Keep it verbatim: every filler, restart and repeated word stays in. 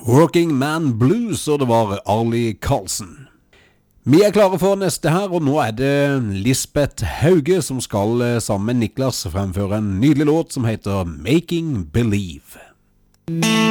Working Man Blues, og det var Arlie Karlsen. Vi er klare for neste her, og nå er det Lisbeth Hauge som skal sammen med Niklas fremføre en nydelig låt som heter Making Believe.